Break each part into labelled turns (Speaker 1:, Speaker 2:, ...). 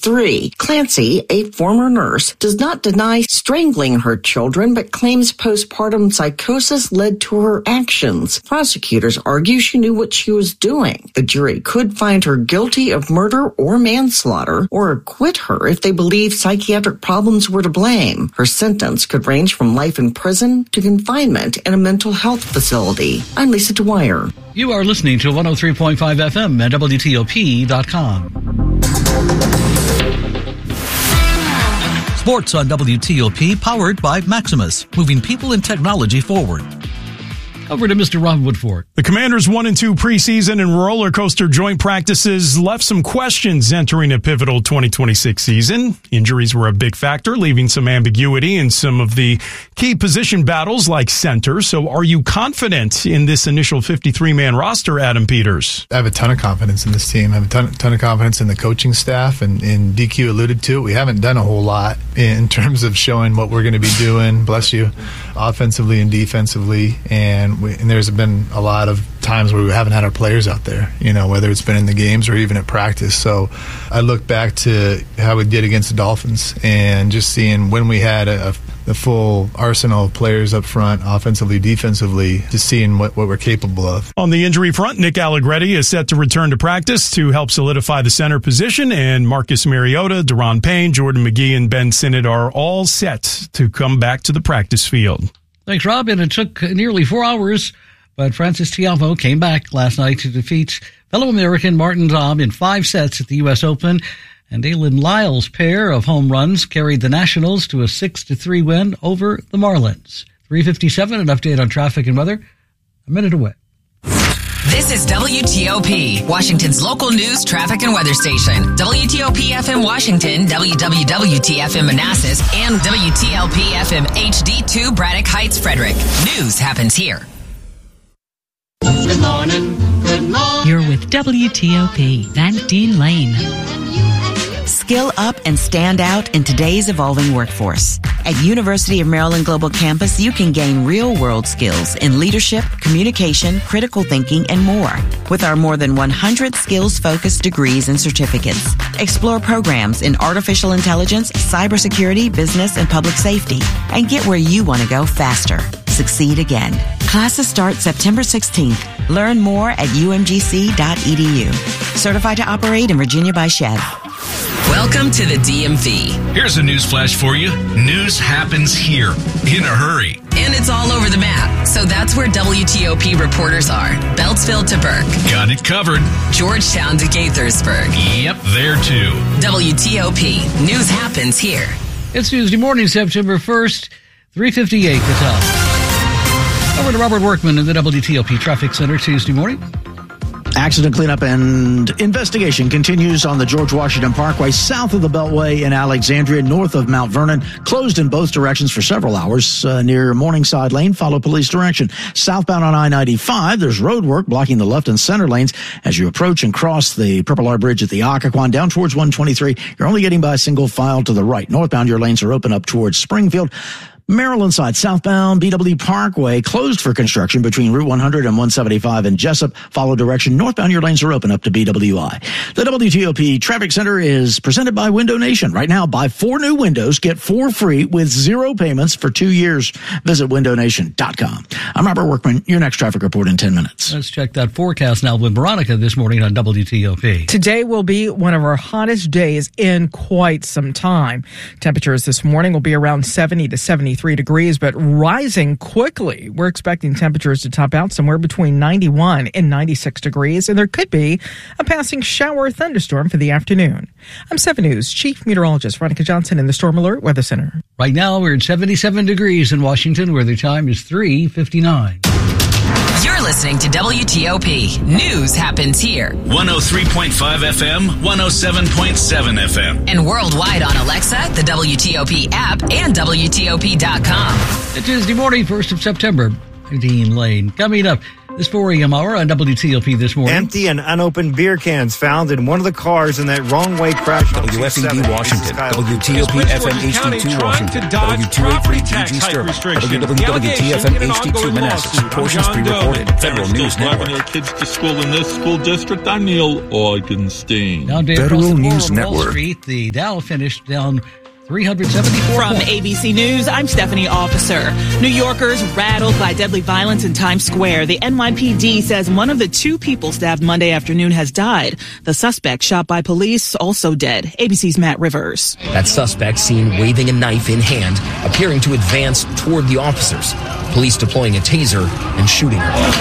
Speaker 1: 23. Clancy, a former nurse, does not deny strangling her children, but claims postpartum psychosis led to her actions. Prosecutors argue she knew what she was doing. The jury could find her guilty of murder or manslaughter, or acquit her if they believe psychiatric problems were to blame. Her sentence could range from life in prison to confinement in a mental health facility. I'm Lisa Dwyer.
Speaker 2: You are listening to 103.5 FM at WTOP.com. Sports on WTOP, powered by Maximus, moving people and technology forward. Over to Mr. Ron Woodford.
Speaker 3: The Commanders' 1-2 preseason and roller coaster joint practices left some questions entering a pivotal 2026 season. Injuries were a big factor, leaving some ambiguity in some of the key position battles like center. So are you confident in this initial 53-man roster, Adam Peters?
Speaker 4: I have a ton of confidence in this team. I have a ton of confidence in the coaching staff, and DQ alluded to it. We haven't done a whole lot in terms of showing what we're going to be doing, bless you, offensively and defensively, and there's been a lot of times where we haven't had our players out there, whether it's been in the games or even at practice. So I look back to how we did against the Dolphins and just seeing when we had the full arsenal of players up front, offensively, defensively, just seeing what we're capable of.
Speaker 3: On the injury front, Nick Allegretti is set to return to practice to help solidify the center position, and Marcus Mariota, Deron Payne, Jordan McGee, and Ben Sinnott are all set to come back to the practice field.
Speaker 2: Thanks, Rob. And it took nearly 4 hours, but Frances Tiafoe came back last night to defeat fellow American Martin Daum in 5 sets at the U.S. Open. And Dalen Lyle's pair of home runs carried the Nationals to a 6-3 win over the Marlins. 3:57, an update on traffic and weather. A minute away.
Speaker 5: This is WTOP, Washington's local news, traffic, and weather station. WTOP FM Washington, WWWT-FM Manassas, and WTLP FM HD2 Braddock Heights, Frederick. News happens here.
Speaker 6: Good morning. Good morning.
Speaker 7: You're with WTOP, Van Dean Lane.
Speaker 8: Skill up and stand out in today's evolving workforce. At University of Maryland Global Campus, you can gain real-world skills in leadership, communication, critical thinking, and more. With our more than 100 skills-focused degrees and certificates. Explore programs in artificial intelligence, cybersecurity, business, and public safety. And get where you want to go faster. Succeed again. Classes start September 16th. Learn more at umgc.edu. Certified to operate in Virginia by Chev.
Speaker 5: Welcome to the DMV.
Speaker 9: Here's a news flash for you. News happens here in a hurry.
Speaker 5: And it's all over the map. So that's where WTOP reporters are. Beltsville to Burke.
Speaker 9: Got it covered.
Speaker 5: Georgetown to Gaithersburg.
Speaker 9: Yep, there too.
Speaker 5: WTOP. News happens here.
Speaker 2: It's Tuesday morning, September 1st, 3:58 the time. Over to Robert Workman in the WTOP Traffic Center Tuesday morning.
Speaker 10: Accident cleanup and investigation continues on the George Washington Parkway south of the Beltway in Alexandria, north of Mount Vernon. Closed in both directions for several hours near Morningside Lane. Follow police direction. Southbound on I-95, there's road work blocking the left and center lanes as you approach and cross the Purple R Bridge at the Occoquan down towards 123. You're only getting by a single file to the right. Northbound, your lanes are open up towards Springfield. Maryland side, southbound BW Parkway closed for construction between Route 100 and 175 in Jessup. Follow direction. Northbound, your lanes are open up to BWI. The WTOP Traffic Center is presented by Window Nation. Right now, buy 4 new windows, get 4 free with 0 payments for 2 years. Visit windownation.com. I'm Robert Workman. Your next traffic report in 10 minutes.
Speaker 2: Let's check that forecast now with Veronica this morning on WTOP.
Speaker 11: Today will be one of our hottest days in quite some time. Temperatures this morning will be around 70 to 73 degrees, but rising quickly. We're expecting temperatures to top out somewhere between 91 and 96 degrees, and there could be a passing shower or thunderstorm for the afternoon. I'm 7 News Chief Meteorologist Veronica Johnson in the Storm Alert Weather Center.
Speaker 2: Right now, we're at 77 degrees in Washington, where the time is 3:59.
Speaker 5: You're listening to WTOP. News happens here.
Speaker 9: 103.5 FM, 107.7 FM.
Speaker 5: And worldwide on Alexa, the WTOP app, and WTOP.com.
Speaker 2: It's Tuesday morning, 1st of September. Dean Lane. Coming up, This 4 a.m. hour on WTOP this morning.
Speaker 12: Empty and unopened beer cans found in one of the cars in that wrong way crash.
Speaker 13: WFED Washington, WTOP FM HD2 Washington, W283 Sterling, WWTFM HD2 Manassas. Portions pre-recorded. Federal News Network.
Speaker 14: Driving your kids to school in this school district. I'm Neil Augenstein.
Speaker 2: Federal News Network. Wall Street, the Dow finished down 374
Speaker 15: From
Speaker 2: points.
Speaker 15: ABC News, I'm Stephanie Officer. New Yorkers rattled by deadly violence in Times Square. The NYPD says one of the two people stabbed Monday afternoon has died. The suspect shot by police also dead. ABC's Matt Rivers.
Speaker 16: That suspect seen waving a knife in hand, appearing to advance toward the officers. Police deploying a taser and shooting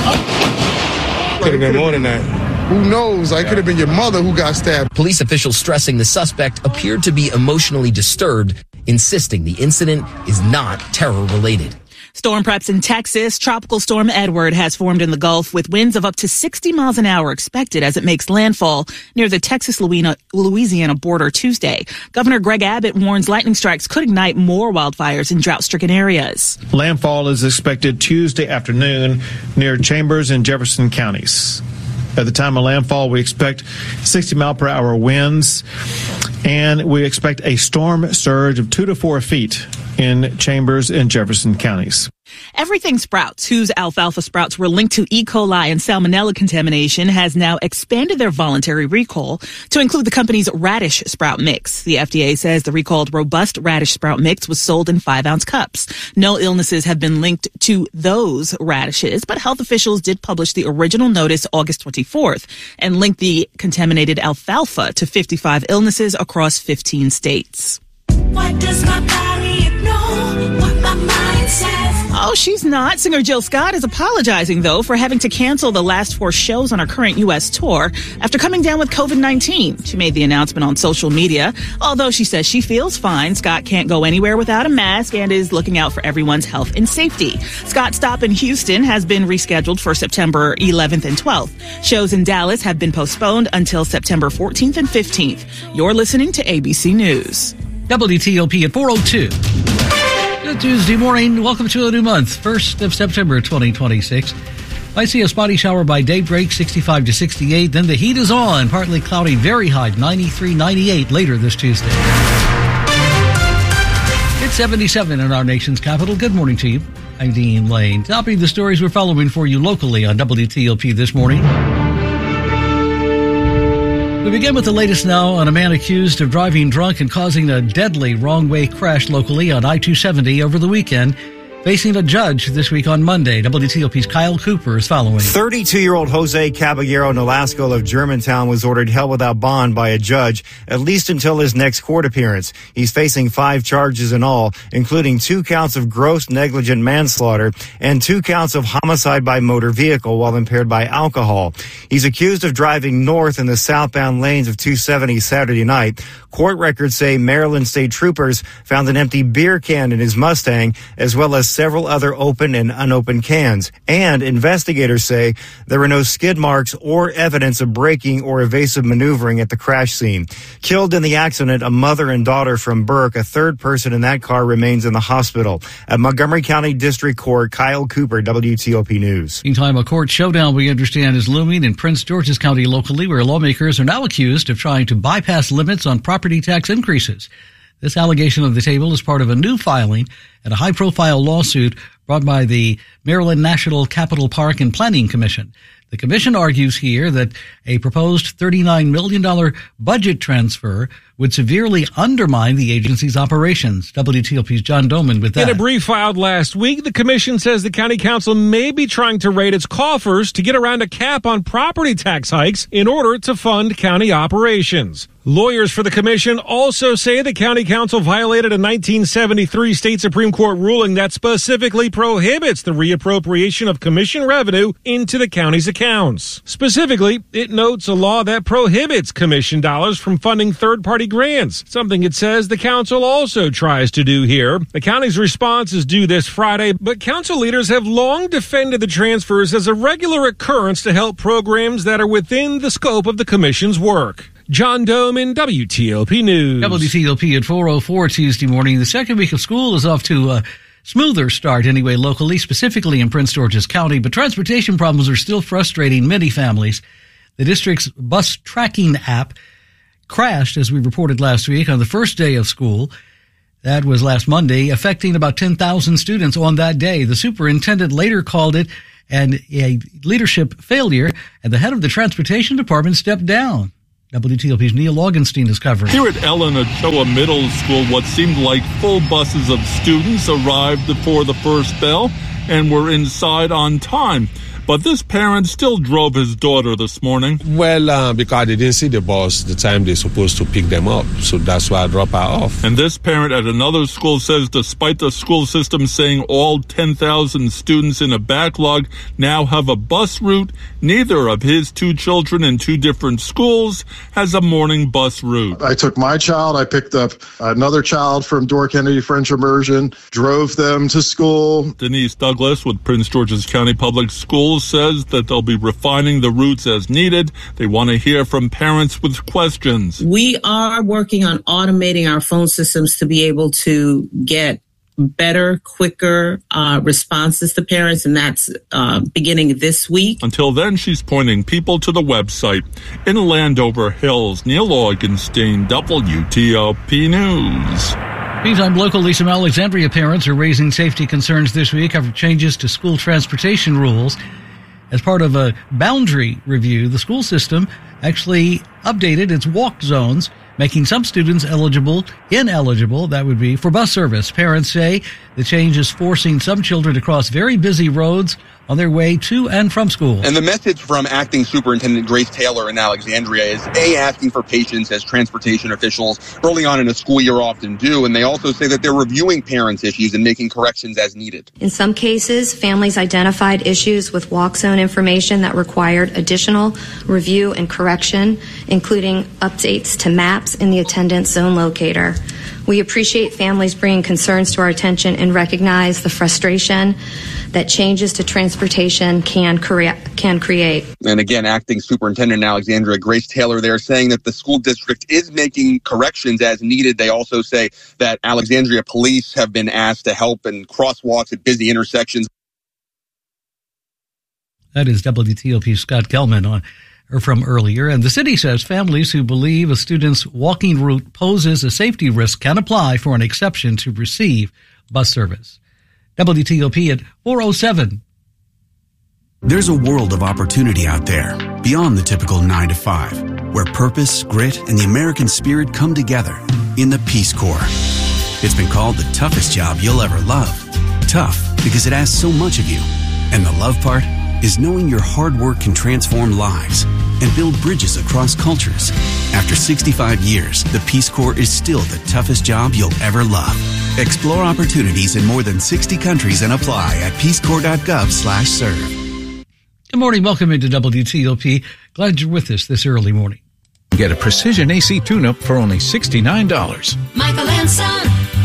Speaker 16: her.
Speaker 17: Could have been more than that. Who knows? I could have been your mother who got stabbed.
Speaker 16: Police officials stressing the suspect appeared to be emotionally disturbed, insisting the incident is not terror-related.
Speaker 15: Storm preps in Texas. Tropical storm Edward has formed in the Gulf with winds of up to 60 miles an hour expected as it makes landfall near the Texas-Louisiana border Tuesday. Governor Greg Abbott warns lightning strikes could ignite more wildfires in drought-stricken areas.
Speaker 18: Landfall is expected Tuesday afternoon near Chambers and Jefferson counties. At the time of landfall, we expect 60-mile-per-hour winds, and we expect a storm surge of 2 to 4 feet in Chambers and Jefferson counties.
Speaker 15: Everything Sprouts, whose alfalfa sprouts were linked to E. coli and salmonella contamination, has now expanded their voluntary recall to include the company's radish sprout mix. The FDA says the recalled robust radish sprout mix was sold in 5-ounce cups. No illnesses have been linked to those radishes, but health officials did publish the original notice August 24th and linked the contaminated alfalfa to 55 illnesses across 15 states.
Speaker 19: Why does my body ignore what my mind says?
Speaker 15: Oh, she's not. Singer Jill Scott is apologizing, though, for having to cancel the last 4 shows on her current U.S. tour after coming down with COVID-19. She made the announcement on social media. Although she says she feels fine, Scott can't go anywhere without a mask and is looking out for everyone's health and safety. Scott's stop in Houston has been rescheduled for September 11th and 12th. Shows in Dallas have been postponed until September 14th and 15th. You're listening to ABC News.
Speaker 2: WTOP at 4:02. Good Tuesday morning. Welcome to a new month, 1st of September 2026. I see a spotty shower by daybreak, 65 to 68. Then the heat is on, partly cloudy, very high, 93, 98 later this Tuesday. It's 77 in our nation's capital. Good morning to you. I'm Dean Lane. Topping the stories we're following for you locally on WTOP this morning. We begin with the latest now on a man accused of driving drunk and causing a deadly wrong-way crash locally on I-270 over the weekend, facing a judge this week on Monday. WTOP's Kyle Cooper is following.
Speaker 12: 32-year-old Jose Caballero Nolasco of Germantown was ordered held without bond by a judge, at least until his next court appearance. He's facing 5 charges in all, including 2 counts of gross negligent manslaughter and 2 counts of homicide by motor vehicle while impaired by alcohol. He's accused of driving north in the southbound lanes of 270 Saturday night. Court records say Maryland state troopers found an empty beer can in his Mustang, as well as several other open and unopened cans. And investigators say there were no skid marks or evidence of braking or evasive maneuvering at the crash scene. Killed in the accident, a mother and daughter from Burke. A third person in that car remains in the hospital. At Montgomery County District Court, Kyle Cooper, WTOP News.
Speaker 2: Meantime, a court showdown, we understand, is looming in Prince George's County locally, where lawmakers are now accused of trying to bypass limits on property tax increases. This allegation on the table is part of a new filing at a high-profile lawsuit brought by the Maryland National Capital Park and Planning Commission. The commission argues here that a proposed $39 million budget transfer would severely undermine the agency's operations. WTOP's John Doman with that.
Speaker 20: In a brief filed last week, the commission says the county council may be trying to raid its coffers to get around a cap on property tax hikes in order to fund county operations. Lawyers for the commission also say the county council violated a 1973 state Supreme Court ruling that specifically prohibits the reappropriation of commission revenue into the county's accounts. Specifically, it notes a law that prohibits commission dollars from funding third-party grants, something it says the council also tries to do here. The county's response is due this Friday, but council leaders have long defended the transfers as a regular occurrence to help programs that are within the scope of the commission's work. John Doman, WTOP News.
Speaker 2: WTOP at 4:04 Tuesday morning. The second week of school is off to smoother start anyway locally, specifically in Prince George's County, but transportation problems are still frustrating many families. The district's bus tracking app crashed, as we reported last week, on the first day of school. That was last Monday, affecting about 10,000 students on that day. The superintendent later called it a leadership failure, and the head of the transportation department stepped down. WTOP's Neil Augenstein is covering.
Speaker 14: Here at Ellen Ochoa Middle School, what seemed like full buses of students arrived before the first bell and were inside on time. But this parent still drove his daughter this morning.
Speaker 21: Well, because they didn't see the bus the time they're supposed to pick them up. So that's why I dropped her off.
Speaker 14: And this parent at another school says despite the school system saying all 10,000 students in a backlog now have a bus route, neither of his two children in two different schools has a morning bus route.
Speaker 22: I took my child, I picked up another child from Door Kennedy French Immersion, drove them to school.
Speaker 14: Denise Douglas with Prince George's County Public Schools says that they'll be refining the routes as needed. They want to hear from parents with questions.
Speaker 23: We are working on automating our phone systems to be able to get better, quicker responses to parents, and that's beginning this week.
Speaker 14: Until then, she's pointing people to the website. In Landover Hills, Neil Augenstein, WTOP News.
Speaker 2: Meantime, locally, some Alexandria parents are raising safety concerns this week over changes to school transportation rules. As part of a boundary review, the school system actually updated its walk zones, making some students ineligible, that would be, for bus service. Parents say the change is forcing some children to cross very busy roads on their way to and from school.
Speaker 24: And the message from Acting Superintendent Grace Taylor in Alexandria is asking for patience, as transportation officials early on in a school year often do. And they also say that they're reviewing parents' issues and making corrections as needed.
Speaker 25: In some cases, families identified issues with walk zone information that required additional review and correction, including updates to maps in the attendance zone locator. We appreciate families bringing concerns to our attention and recognize the frustration that changes to transportation can create.
Speaker 24: And again, Acting Superintendent in Alexandria, Grace Taylor, there saying that the school district is making corrections as needed. They also say that Alexandria police have been asked to help in crosswalks at busy intersections.
Speaker 2: That is WTOP's Scott Gelman from earlier. And the city says families who believe a student's walking route poses a safety risk can apply for an exception to receive bus service. WTOP at 4:07.
Speaker 26: There's a world of opportunity out there beyond the typical 9 to 5, where purpose, grit, and the American spirit come together in the Peace Corps. It's been called the toughest job you'll ever love. Tough because it asks so much of you. And the love part is knowing your hard work can transform lives and build bridges across cultures. After 65 years, the Peace Corps is still the toughest job you'll ever love. Explore opportunities in more than 60 countries and apply at peacecorps.gov/serve.
Speaker 2: Good morning. Welcome into WTOP. Glad you're with us this early morning.
Speaker 13: Get a precision AC tune-up for only $69.
Speaker 19: Michael and Son.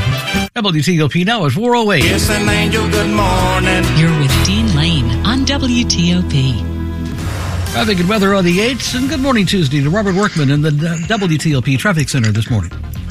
Speaker 2: WTOP now at 4:08.
Speaker 19: Yes, an angel, good morning.
Speaker 7: You're with Dean Lane on WTOP.
Speaker 2: Traffic and weather on the 8th, and good morning Tuesday to Robert Workman in the WTOP Traffic Center this morning.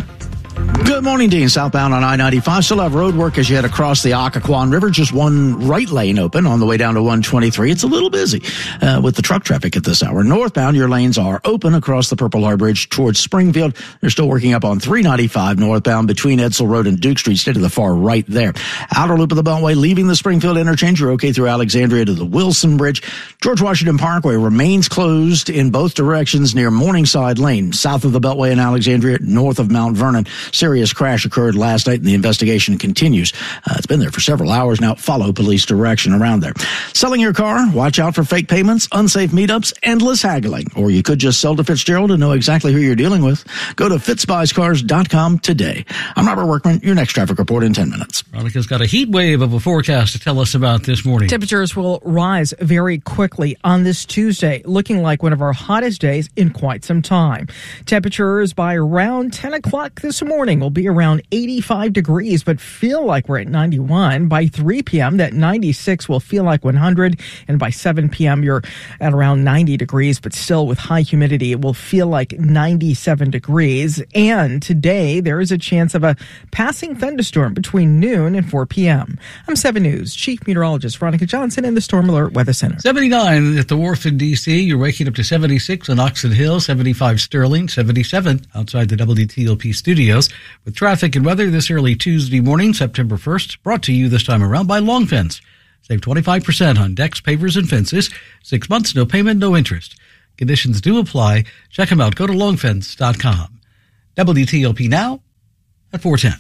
Speaker 10: Good morning, Dean. Southbound on I-95. Still have road work as you head across the Occoquan River. Just one right lane open on the way down to 123. It's a little busy with the truck traffic at this hour. Northbound, your lanes are open across the Purple Heart Bridge towards Springfield. They're still working up on 395 northbound between Edsel Road and Duke Street. Stay to the far right there. Outer loop of the Beltway, leaving the Springfield interchange. You're okay through Alexandria to the Wilson Bridge. George Washington Parkway remains closed in both directions near Morningside Lane, south of the Beltway in Alexandria, north of Mount Vernon. Serious crash occurred last night and the investigation continues. It's been there for several hours now. Follow police direction around there. Selling your car? Watch out for fake payments, unsafe meetups, endless haggling. Or you could just sell to Fitzgerald and know exactly who you're dealing with. Go to fitzbuyscars.com today. I'm Robert Workman. Your next traffic report in 10 minutes.
Speaker 2: Veronica's got a heat wave of a forecast to tell us about this morning.
Speaker 11: Temperatures will rise very quickly on this Tuesday, looking like one of our hottest days in quite some time. Temperatures by around 10 o'clock this morning will be around 85 degrees, but feel like we're at 91. By 3 p.m., that 96 will feel like 100. And by 7 p.m., you're at around 90 degrees, but still with high humidity, it will feel like 97 degrees. And today, there is a chance of a passing thunderstorm between noon and 4 p.m. I'm 7 News Chief Meteorologist Veronica Johnson in the Storm Alert Weather Center.
Speaker 2: 79 at the Wharf in D.C. You're waking up to 76 on Oxon Hill, 75 Sterling, 77 outside the WTOP studios. With traffic and weather this early Tuesday morning, September 1st, brought to you this time around by Long Fence. Save 25% on decks, pavers, and fences. 6 months, no payment, no interest. Conditions do apply. Check them out. Go to longfence.com. WTOP now at 4:10.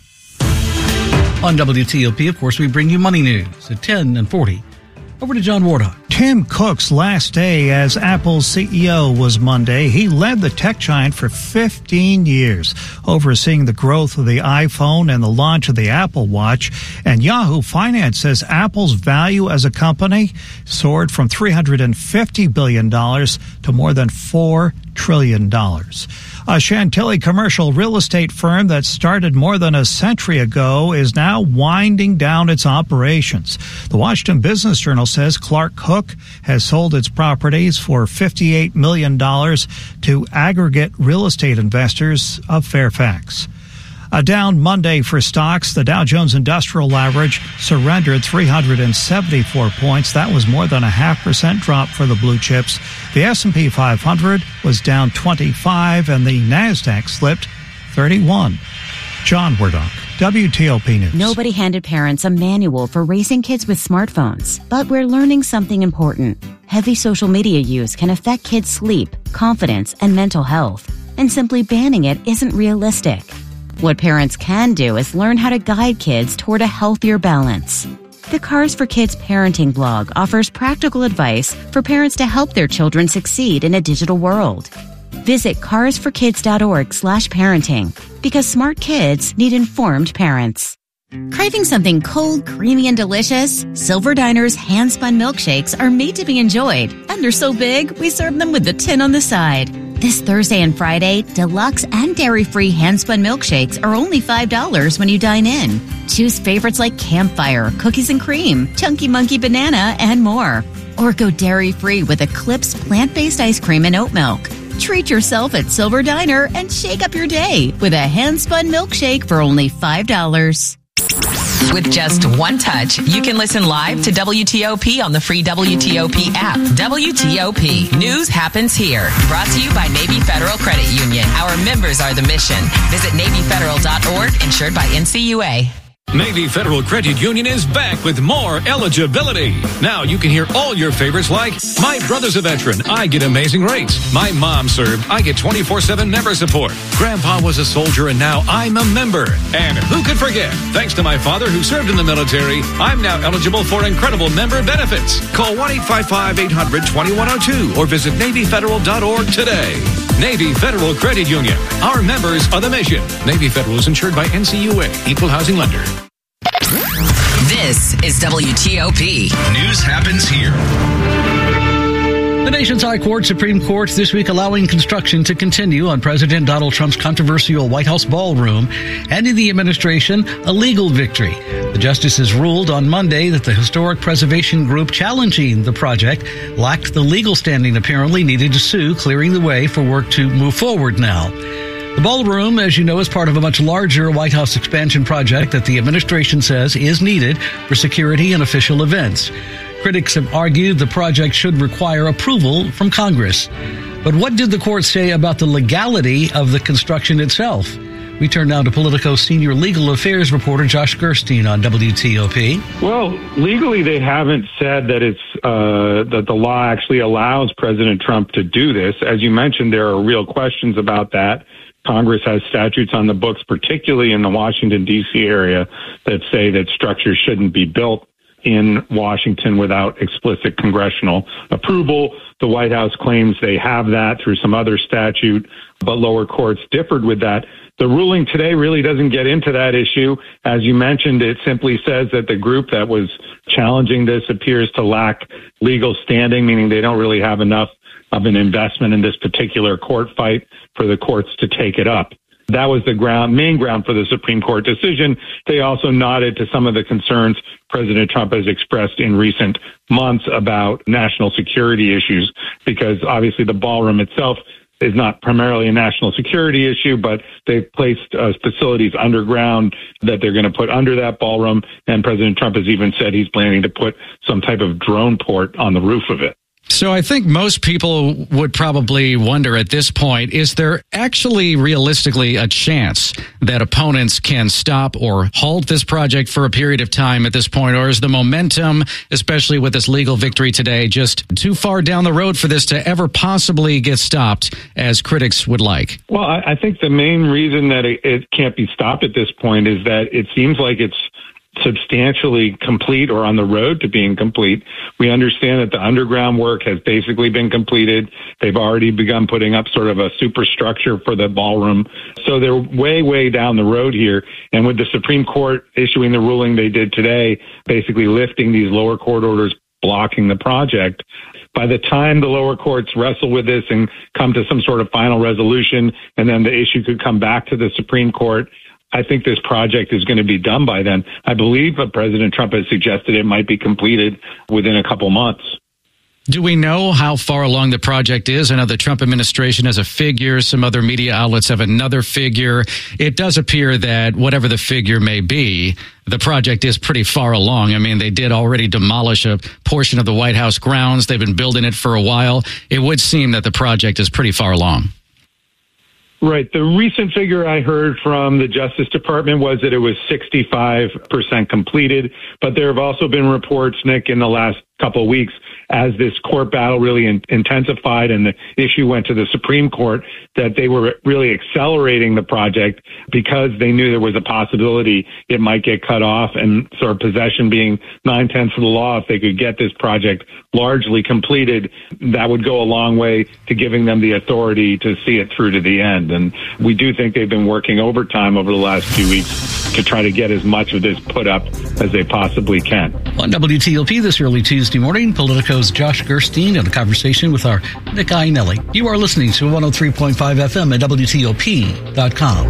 Speaker 2: On WTOP, of course, we bring you money news at 10 and 40. Over to John Wardock.
Speaker 1: Tim Cook's last day as Apple's CEO was Monday. He led the tech giant for 15 years, overseeing the growth of the iPhone and the launch of the Apple Watch. And Yahoo Finance says Apple's value as a company soared from $350 billion to more than $4 trillion. A Chantilly commercial real estate firm that started more than a century ago is now winding down its operations. The Washington Business Journal says Clark Cook has sold its properties for $58 million to aggregate real estate investors of Fairfax. A down Monday for stocks. The Dow Jones Industrial Average surrendered 374 points. That was more than a 0.5% drop for the blue chips. The S&P 500 was down 25, and the Nasdaq slipped 31. John Wardock, WTOP News.
Speaker 3: Nobody handed parents a manual for raising kids with smartphones, but we're learning something important. Heavy social media use can affect kids' sleep, confidence, and mental health, and simply banning it isn't realistic. What parents can do is learn how to guide kids toward a healthier balance. The Cars for Kids parenting blog offers practical advice for parents to help their children succeed in a digital world. Visit carsforkids.org/parenting because smart kids need informed parents. Craving something cold, creamy, and delicious? Silver Diner's hand-spun milkshakes are made to be enjoyed, and they're so big, we serve them with the tin on the side. This Thursday and Friday, deluxe and dairy-free hand-spun milkshakes are only $5 when you dine in. Choose favorites like Campfire, Cookies and Cream, Chunky Monkey Banana, and more. Or go dairy-free with Eclipse plant-based ice cream and oat milk. Treat yourself at Silver Diner and shake up your day with a hand-spun milkshake for only $5.
Speaker 5: With just one touch, you can listen live to WTOP on the free WTOP app. WTOP. News happens here. Brought to you by Navy Federal Credit Union. Our members are the mission. Visit NavyFederal.org, insured by NCUA.
Speaker 4: Navy Federal Credit Union is back with more eligibility. Now you can hear all your favorites like, my brother's a veteran, I get amazing rates. My mom served, I get 24/7 member support. Grandpa was a soldier and now I'm a member. And who could forget, thanks to my father who served in the military, I'm now eligible for incredible member benefits. Call 1-855-800-2102 or visit NavyFederal.org today. Navy Federal Credit Union. Our members are the mission. Navy Federal is insured by NCUA, Equal Housing Lender.
Speaker 5: This is WTOP.
Speaker 4: News happens here.
Speaker 2: The nation's High Court, Supreme Court, this week allowing construction to continue on President Donald Trump's controversial White House ballroom, handing the administration a legal victory. The justices ruled on Monday that the historic preservation group challenging the project lacked the legal standing apparently needed to sue, clearing the way for work to move forward now. The ballroom, as you know, is part of a much larger White House expansion project that the administration says is needed for security and official events. Critics have argued the project should require approval from Congress. But what did the court say about the legality of the construction itself? We turn now to Politico senior legal affairs reporter Josh Gerstein on WTOP.
Speaker 6: Well, legally, they haven't said that it's that the law actually allows President Trump to do this. As you mentioned, there are real questions about that. Congress has statutes on the books, particularly in the Washington, D.C. area, that say that structures shouldn't be built in Washington without explicit congressional approval. The White House claims they have that through some other statute, but lower courts differed with that. The ruling today really doesn't get into that issue. As you mentioned, it simply says that the group that was challenging this appears to lack legal standing, meaning they don't really have enough of an investment in this particular court fight for the courts to take it up. That was the main ground for the Supreme Court decision. They also nodded to some of the concerns President Trump has expressed in recent months about national security issues, because obviously the ballroom itself is not primarily a national security issue, but they've placed facilities underground that they're going to put under that ballroom. And President Trump has even said he's planning to put some type of drone port on the roof of it.
Speaker 8: So I think most people would probably wonder at this point, is there actually realistically a chance that opponents can stop or halt this project for a period of time at this point? Or is the momentum, especially with this legal victory today, just too far down the road for this to ever possibly get stopped as critics would like?
Speaker 6: Well, I think the main reason that it can't be stopped at this point is that it seems like it's substantially complete or on the road to being complete. We understand that the underground work has basically been completed. They've already begun putting up sort of a superstructure for the ballroom. So they're way, way down the road here. And with the Supreme Court issuing the ruling they did today, basically lifting these lower court orders blocking the project, by the time the lower courts wrestle with this and come to some sort of final resolution, and then the issue could come back to the Supreme Court, I think this project is going to be done by then. I believe President Trump has suggested it might be completed within a couple months.
Speaker 8: Do we know how far along the project is? I know the Trump administration has a figure. Some other media outlets have another figure. It does appear that whatever the figure may be, the project is pretty far along. I mean, they did already demolish a portion of the White House grounds. They've been building it for a while. It would seem that the project is pretty far along.
Speaker 6: Right. The recent figure I heard from the Justice Department was that it was 65% completed. But there have also been reports, Nick, in the last couple of weeks, as this court battle really intensified and the issue went to the Supreme Court, that they were really accelerating the project because they knew there was a possibility it might get cut off, and sort of possession being 9/10 of the law. If they could get this project largely completed, that would go a long way to giving them the authority to see it through to the end. And we do think they've been working overtime over the last few weeks to try to get as much of this put up as they possibly can.
Speaker 2: On WTOP this early Tuesday morning, Politico's Josh Gerstein in a conversation with our Nick Iannelli. You are listening to 103.5 FM at WTOP.com.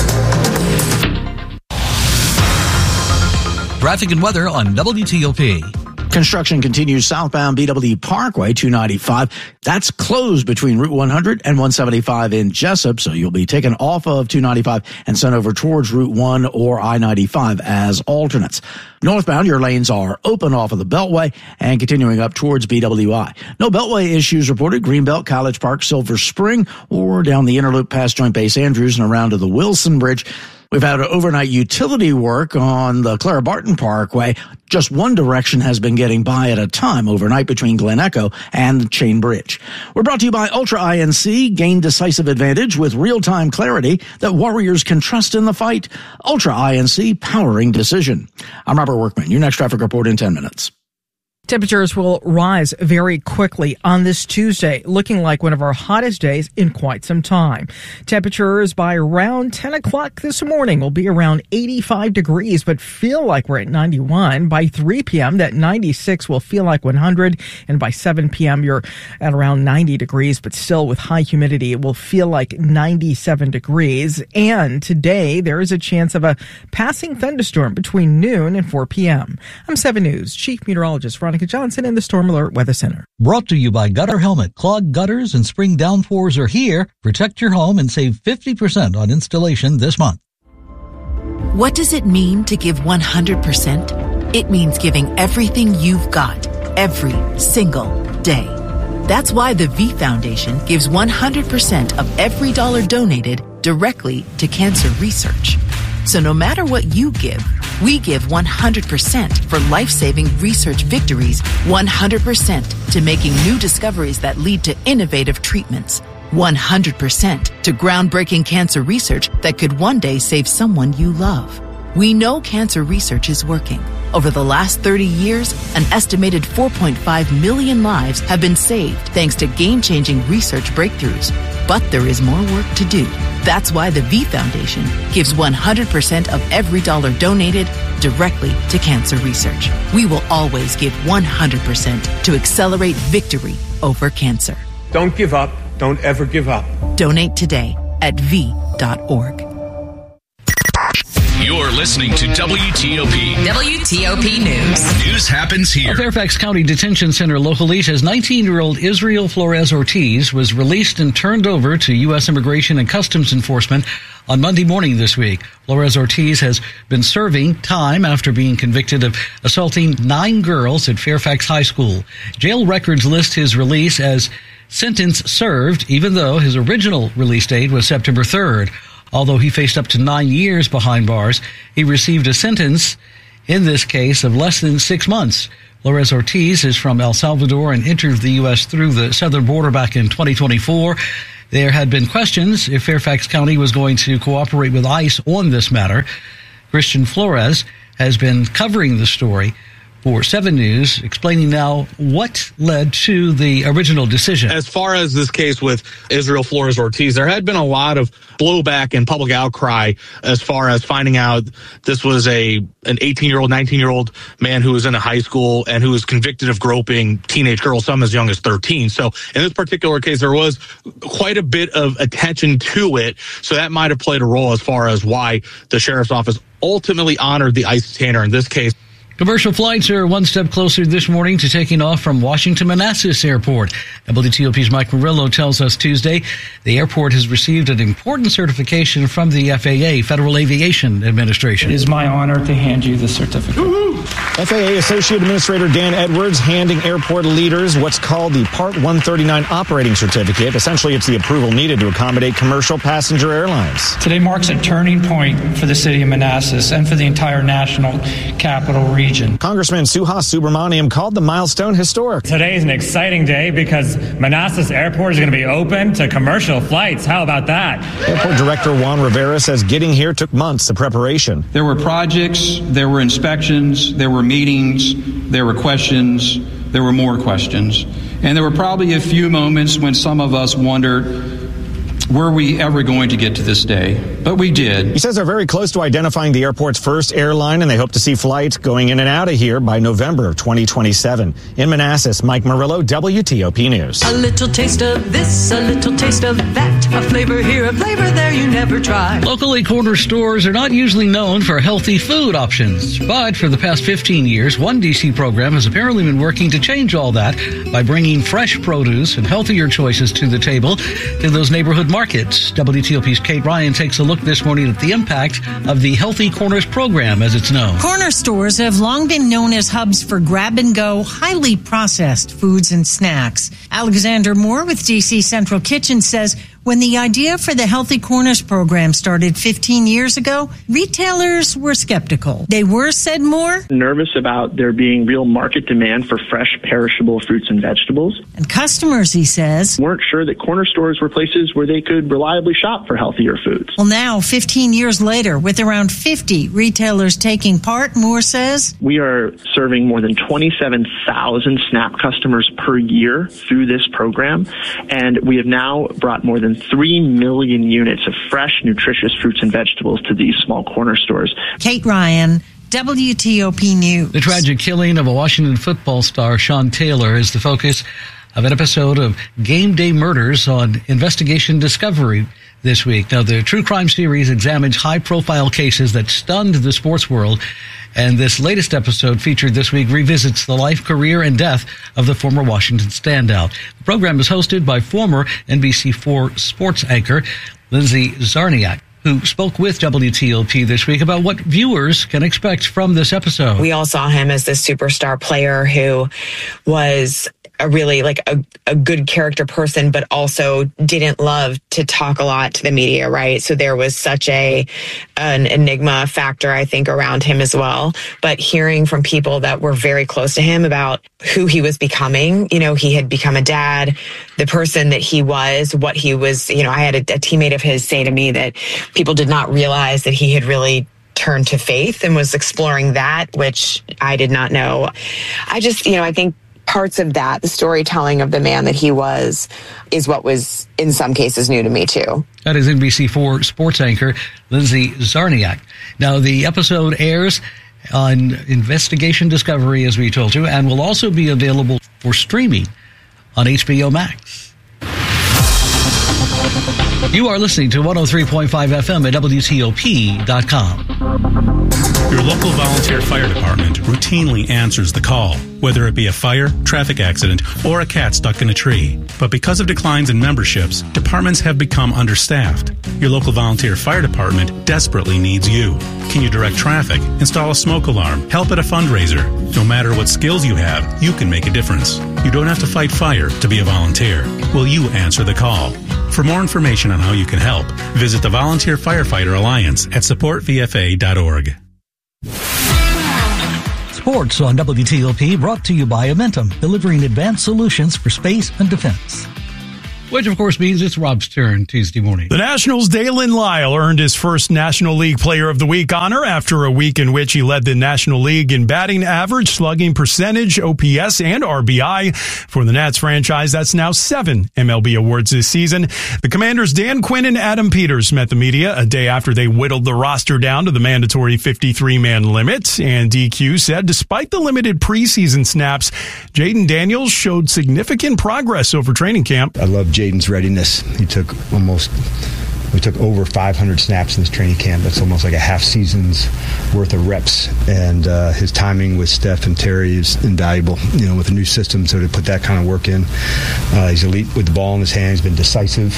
Speaker 2: Traffic and weather on WTOP.
Speaker 10: Construction continues southbound BW Parkway 295. That's closed between Route 100 and 175 in Jessup, so you'll be taken off of 295 and sent over towards Route 1 or I-95 as alternates. Northbound, your lanes are open off of the Beltway and continuing up towards BWI. No Beltway issues reported. Greenbelt, College Park, Silver Spring, or down the Interloop past Joint Base Andrews and around to the Wilson Bridge. We've had overnight utility work on the Clara Barton Parkway. Just one direction has been getting by at a time overnight between Glen Echo and Chain Bridge. We're brought to you by Ultra INC. Gain decisive advantage with real-time clarity that warriors can trust in the fight. Ultra INC, powering decision. I'm Robert Workman. Your next traffic report in 10 minutes.
Speaker 11: Temperatures will rise very quickly on this Tuesday, looking like one of our hottest days in quite some time. Temperatures by around 10 o'clock this morning will be around 85 degrees, but feel like we're at 91. By 3 p.m., that 96 will feel like 100. And by 7 p.m., you're at around 90 degrees, but still with high humidity, it will feel like 97 degrees. And today, there is a chance of a passing thunderstorm between noon and 4 p.m. I'm 7 News Chief Meteorologist Veronica Johnson in the Storm Alert Weather Center.
Speaker 9: Brought to you by Gutter Helmet. Clogged gutters and spring downpours are here. Protect your home and save 50% on installation this month.
Speaker 15: What does it mean to give 100%? It means giving everything you've got, every single day. That's why the V Foundation gives 100% of every dollar donated directly to cancer research. So no matter what you give, we give 100% for life-saving research victories, 100% to making new discoveries that lead to innovative treatments, 100% to groundbreaking cancer research that could one day save someone you love. We know cancer research is working. Over the last 30 years, an estimated 4.5 million lives have been saved thanks to game-changing research breakthroughs. But there is more work to do. That's why the V Foundation gives 100% of every dollar donated directly to cancer research. We will always give 100% to accelerate victory over cancer.
Speaker 16: Don't give up. Don't ever give up.
Speaker 15: Donate today at V.foundation.org. www.ccc.org.
Speaker 12: You're listening to WTOP.
Speaker 5: WTOP News.
Speaker 12: News happens here.
Speaker 2: A Fairfax County Detention Center locally says 19-year-old Israel Flores Ortiz was released and turned over to U.S. Immigration and Customs Enforcement on Monday morning this week. Flores Ortiz has been serving time after being convicted of assaulting 9 girls at Fairfax High School. Jail records list his release as sentence served, even though his original release date was September 3rd. Although he faced up to 9 years behind bars, he received a sentence in this case of less than 6 months. Flores Ortiz is from El Salvador and entered the U.S. through the southern border back in 2024. There had been questions if Fairfax County was going to cooperate with ICE on this matter. Christian Flores has been covering the story for 7 News, explaining now what led to the original decision.
Speaker 16: As far as this case with Israel Flores Ortiz, there had been a lot of blowback and public outcry as far as finding out this was an 18-year-old, 19-year-old man who was in a high school and who was convicted of groping teenage girls, some as young as 13. So in this particular case, there was quite a bit of attention to it. So that might have played a role as far as why the sheriff's office ultimately honored the ICE detainer in this case.
Speaker 2: Commercial flights are one step closer this morning to taking off from Washington Manassas Airport. WTOP's Mike Murillo tells us Tuesday the airport has received an important certification from the FAA, Federal Aviation Administration.
Speaker 17: It is my honor to hand you the certificate.
Speaker 18: Woo-hoo! FAA Associate Administrator Dan Edwards handing airport leaders what's called the Part 139 operating certificate. Essentially, it's the approval needed to accommodate commercial passenger airlines.
Speaker 17: Today marks a turning point for the city of Manassas and for the entire national capital region.
Speaker 18: Congressman Suhas Subramaniam called the milestone historic.
Speaker 20: Today is an exciting day because Manassas Airport is going to be open to commercial flights. How about that?
Speaker 18: Airport Director Juan Rivera says getting here took months of preparation.
Speaker 21: There were projects, there were inspections, there were meetings, there were questions, there were more questions. And there were probably a few moments when some of us wondered, were we ever going to get to this day? But we did.
Speaker 18: He says they're very close to identifying the airport's first airline, and they hope to see flights going in and out of here by November of 2027. In Manassas, Mike Murillo, WTOP News.
Speaker 19: A little taste of this, a little taste of that. A flavor here, a flavor there you never tried.
Speaker 2: Locally, corner stores are not usually known for healthy food options. But for the past 15 years, one DC program has apparently been working to change all that by bringing fresh produce and healthier choices to the table in those neighborhood markets. WTOP's Kate Ryan takes a look this morning at the impact of the Healthy Corners program, as it's known.
Speaker 27: Corner stores have long been known as hubs for grab-and-go, highly processed foods and snacks. Alexander Moore with DC Central Kitchen says when the idea for the Healthy Corners program started 15 years ago, retailers were skeptical. They were, said Moore,
Speaker 28: nervous about there being real market demand for fresh, perishable fruits and vegetables.
Speaker 27: And customers, he says,
Speaker 28: weren't sure that corner stores were places where they could reliably shop for healthier foods.
Speaker 27: Well, now, 15 years later, with around 50 retailers taking part, Moore says,
Speaker 28: we are serving more than 27,000 SNAP customers per year through this program, and we have now brought more than 3 million units of fresh, nutritious fruits and vegetables to these small corner stores.
Speaker 27: Kate Ryan, WTOP News.
Speaker 2: The tragic killing of a Washington football star, Sean Taylor, is the focus of an episode of Game Day Murders on Investigation Discovery this week. Now, the true crime series examines high-profile cases that stunned the sports world, and this latest episode featured this week revisits the life, career, and death of the former Washington standout. The program is hosted by former NBC4 sports anchor Lindsay Czarniak, who spoke with WTOP this week about what viewers can expect from this episode.
Speaker 29: We all saw him as this superstar player who was a really a good character person, but also didn't love to talk a lot to the media, right? So there was such an enigma factor, I think, around him as well. But hearing from people that were very close to him about who he was becoming, he had become a dad, the person that he was, what he was, I had a teammate of his say to me that people did not realize that he had really turned to faith and was exploring that, which I did not know. I think parts of that, the storytelling of the man that he was, is what was in some cases new to me too.
Speaker 2: That is NBC4 sports anchor Lindsay Czarniak. Now, the episode airs on Investigation Discovery, as we told you, and will also be available for streaming on HBO Max. You are listening to 103.5 FM at WTOP.com.
Speaker 1: Your local volunteer fire department routinely answers the call, whether it be a fire, traffic accident, or a cat stuck in a tree. But because of declines in memberships, departments have become understaffed. Your local volunteer fire department desperately needs you. Can you direct traffic, install a smoke alarm, help at a fundraiser? No matter what skills you have, you can make a difference. You don't have to fight fire to be a volunteer. Will you answer the call? For more information on how you can help, visit the Volunteer Firefighter Alliance at supportvfa.org.
Speaker 9: Sports on WTOP brought to you by Amentum, delivering advanced solutions for space and defense.
Speaker 2: Which, of course, means it's Rob's turn Tuesday morning.
Speaker 7: The Nationals' Dalen Lyle earned his first National League Player of the Week honor after a week in which he led the National League in batting average, slugging percentage, OPS, and RBI. For the Nats franchise, that's now 7 MLB awards this season. The Commanders' Dan Quinn and Adam Peters met the media a day after they whittled the roster down to the mandatory 53-man limit. And DQ said despite the limited preseason snaps, Jaden Daniels showed significant progress over training camp.
Speaker 13: I love Jaden's readiness. We took over 500 snaps in this training camp. That's almost like a half season's worth of reps. And his timing with Steph and Terry is invaluable, with a new system. So to put that kind of work in, he's elite with the ball in his hands, been decisive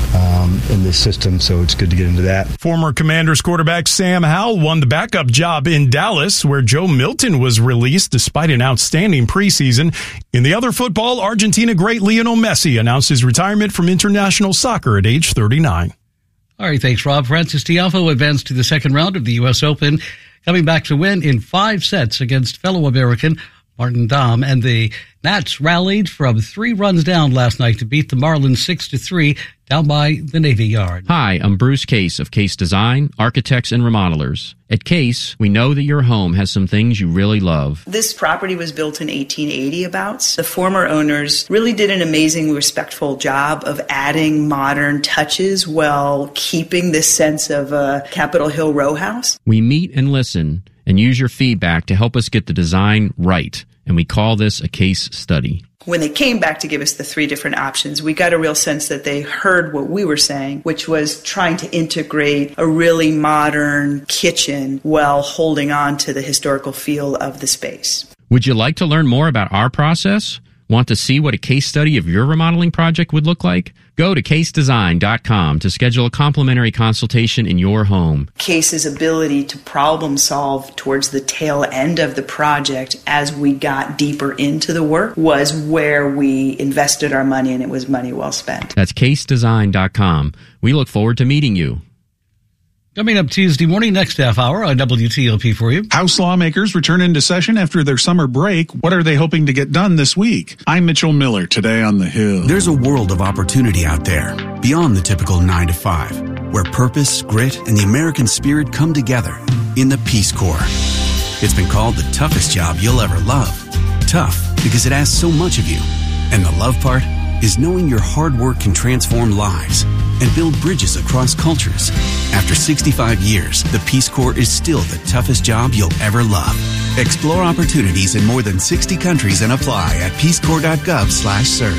Speaker 13: in this system. So it's good to get into that.
Speaker 7: Former Commanders quarterback Sam Howell won the backup job in Dallas, where Joe Milton was released despite an outstanding preseason. In the other football, Argentina great Lionel Messi announced his retirement from international soccer at age 39.
Speaker 2: All right, thanks, Rob. Frances Tiafoe advanced to the second round of the U.S. Open, coming back to win in 5 sets against fellow American Martin Dahm. And the Nats rallied from 3 runs down last night to beat the Marlins 6-3 down by the Navy Yard.
Speaker 14: Hi, I'm Bruce Case of Case Design, Architects and Remodelers. At Case, we know that your home has some things you really love.
Speaker 22: This property was built in 1880 abouts. The former owners really did an amazing, respectful job of adding modern touches while keeping this sense of a Capitol Hill row house.
Speaker 14: We meet and listen and use your feedback to help us get the design right, and we call this a case study.
Speaker 22: When they came back to give us the 3 different options, we got a real sense that they heard what we were saying, which was trying to integrate a really modern kitchen while holding on to the historical feel of the space.
Speaker 14: Would you like to learn more about our process? Want to see what a case study of your remodeling project would look like? Go to casedesign.com to schedule a complimentary consultation in your home.
Speaker 22: Case's ability to problem solve towards the tail end of the project as we got deeper into the work was where we invested our money, and it was money well spent.
Speaker 14: That's casedesign.com. We look forward to meeting you.
Speaker 2: Coming up Tuesday morning, next half hour on WTOP for you.
Speaker 23: House lawmakers return into session after their summer break. What are they hoping to get done this week? I'm Mitchell Miller, today on The Hill.
Speaker 24: There's a world of opportunity out there, beyond the typical 9 to 5, where purpose, grit, and the American spirit come together in the Peace Corps. It's been called the toughest job you'll ever love. Tough because it asks so much of you. And the love part is knowing your hard work can transform lives and build bridges across cultures. After 65 years, the Peace Corps is still the toughest job you'll ever love. Explore opportunities in more than 60 countries and apply at peacecorps.gov/serve.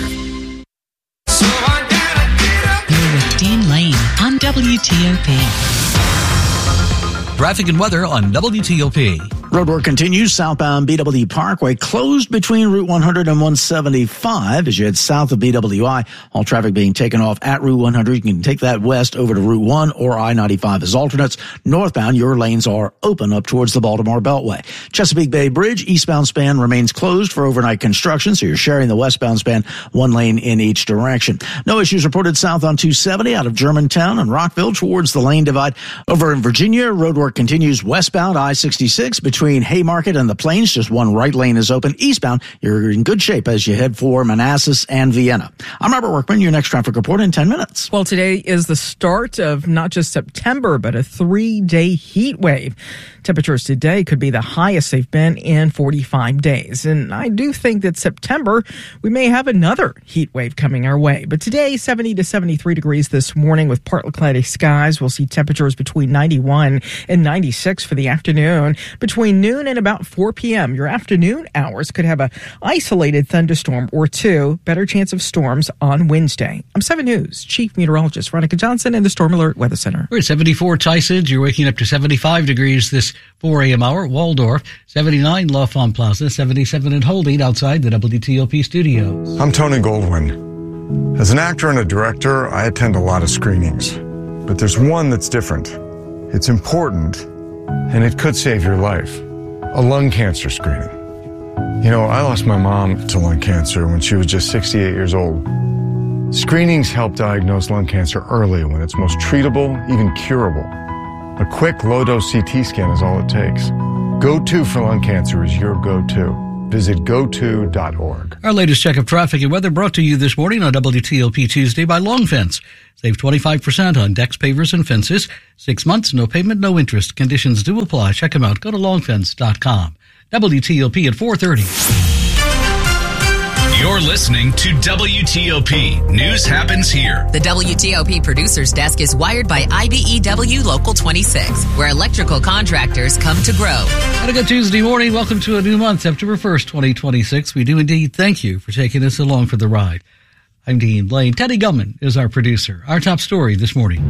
Speaker 3: You're with Dean Lane on WTOP.
Speaker 9: Traffic and weather on WTOP.
Speaker 10: Road work continues. Southbound BW Parkway closed between Route 100 and 175 as you head south of BWI. All traffic being taken off at Route 100. You can take that west over to Route 1 or I-95 as alternates. Northbound, your lanes are open up towards the Baltimore Beltway. Chesapeake Bay Bridge eastbound span remains closed for overnight construction, so you're sharing the westbound span, 1 lane in each direction. No issues reported south on 270 out of Germantown and Rockville towards the lane divide. Over in Virginia, road work continues westbound I-66 between Haymarket and the Plains. Just 1 right lane is open. Eastbound, you're in good shape as you head for Manassas and Vienna. I'm Robert Workman. Your next traffic report in 10 minutes.
Speaker 11: Well, today is the start of not just September, but a 3-day heat wave. Temperatures today could be the highest they've been in 45 days. And I do think that September, we may have another heat wave coming our way. But today, 70 to 73 degrees this morning with partly cloudy skies. We'll see temperatures between 91 and 96 for the afternoon. Between between noon and about 4 p.m. Your afternoon hours could have an isolated thunderstorm or two. Better chance of storms on Wednesday. I'm 7 News Chief Meteorologist Veronica Johnson in the Storm Alert Weather Center.
Speaker 2: We're at 74 Tysons. You're waking up to 75 degrees this 4 a.m. hour. Waldorf, 79 L'Enfant Plaza, 77 in Holding outside the WTOP studios.
Speaker 4: I'm Tony Goldwyn. As an actor and a director, I attend a lot of screenings. But there's one that's different. It's important, and it could save your life. A lung cancer screening. You know, I lost my mom to lung cancer when she was just 68 years old. Screenings help diagnose lung cancer early when it's most treatable, even curable. A quick, low-dose CT scan is all it takes. Go-To for lung cancer is your go-to. Visit goto.org.
Speaker 2: Our latest check of traffic and weather brought to you this morning on WTOP Tuesday by Long Fence. Save 25% on decks, pavers, and fences. 6 months, no payment, no interest. Conditions do apply. Check them out. Go to longfence.com. WTOP at 4:30.
Speaker 5: You're listening to WTOP. News happens here.
Speaker 6: The WTOP Producers Desk is wired by IBEW Local 26, where electrical contractors come to grow.
Speaker 2: And a good Tuesday morning. Welcome to a new month, September 1st, 2026. We do indeed thank you for taking us along for the ride. I'm Dean Blaine. Teddy Gumman is our producer. Our top story this morning.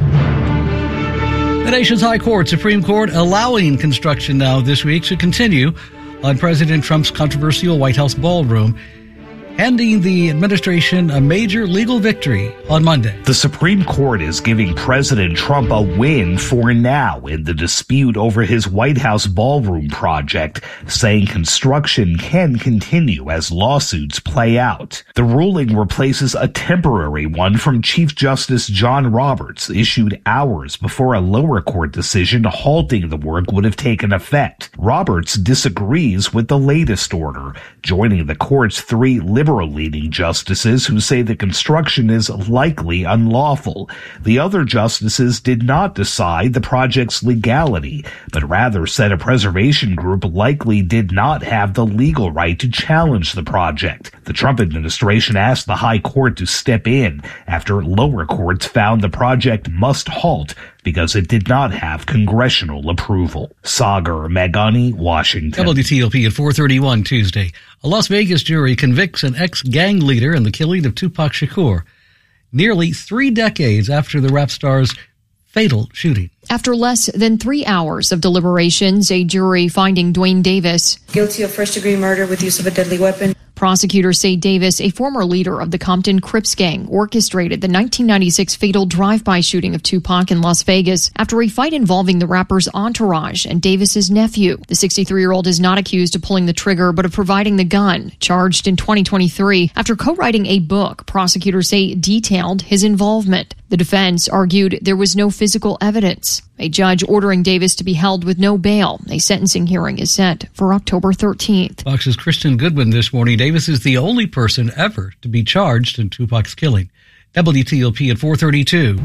Speaker 2: The nation's high court, Supreme Court, allowing construction now this week to continue on President Trump's controversial White House ballroom, handing the administration a major legal victory on Monday.
Speaker 8: The Supreme Court is giving President Trump a win for now in the dispute over his White House ballroom project, saying construction can continue as lawsuits play out. The ruling replaces a temporary one from Chief Justice John Roberts, issued hours before a lower court decision halting the work would have taken effect. Roberts disagrees with the latest order, joining the court's 3 liberal-leaning justices who say the construction is likely unlawful. The other justices did not decide the project's legality, but rather said a preservation group likely did not have the legal right to challenge the project. The Trump administration asked the High Court to step in after lower courts found the project must halt because it did not have congressional approval. Sagar Meghani, Washington.
Speaker 2: WTOP at 4:31 Tuesday. A Las Vegas jury convicts an ex-gang leader in the killing of Tupac Shakur, nearly 3 decades after the rap star's fatal shooting.
Speaker 12: After less than 3 hours of deliberations, a jury finding Dwayne Davis
Speaker 15: guilty of first-degree murder with use of a deadly weapon.
Speaker 12: Prosecutors say Davis, a former leader of the Compton Crips gang, orchestrated the 1996 fatal drive-by shooting of Tupac in Las Vegas after a fight involving the rapper's entourage and Davis's nephew. The 63-year-old is not accused of pulling the trigger, but of providing the gun. Charged in 2023 after co-writing a book, prosecutors say detailed his involvement. The defense argued there was no physical evidence. A judge ordering Davis to be held with no bail. A sentencing hearing is set for October 13th.
Speaker 2: Fox's Kristen Goodwin this morning. Davis is the only person ever to be charged in Tupac's killing. WTOP at 4:32.